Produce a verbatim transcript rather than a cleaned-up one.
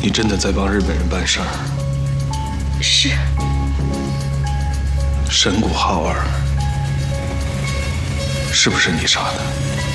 你真的在帮日本人办事儿？ 是。 神谷浩二，是不是你杀的？